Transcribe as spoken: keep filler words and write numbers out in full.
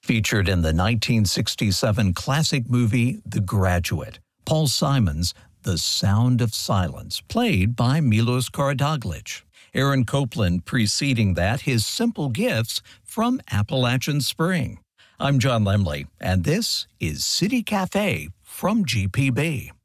Featured in the nineteen sixty-seven classic movie The Graduate, Paul Simon's The Sound of Silence, played by Milos Karadoglic. Aaron Copland preceding that, his Simple Gifts from Appalachian Spring. I'm John Lemley, and this is City Cafe from G P B.